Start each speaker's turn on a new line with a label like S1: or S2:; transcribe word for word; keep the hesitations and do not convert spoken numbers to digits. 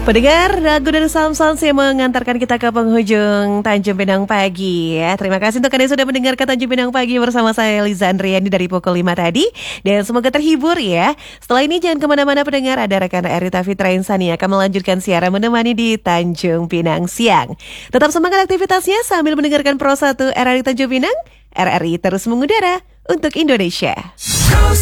S1: Pendengar, lagu dari Samsons yang mengantarkan kita ke penghujung Tanjung Pinang Pagi ya. Terima kasih untuk Anda yang sudah mendengarkan Tanjung Pinang Pagi bersama saya Liza Andriani dari pukul lima tadi. Dan semoga terhibur ya. Setelah ini jangan kemana-mana pendengar, ada rekan Erita Fitra Insani yang akan melanjutkan siaran menemani di Tanjung Pinang Siang. Tetap semangat aktivitasnya sambil mendengarkan Pro satu R R I Tanjung Pinang. R R I terus mengudara untuk Indonesia.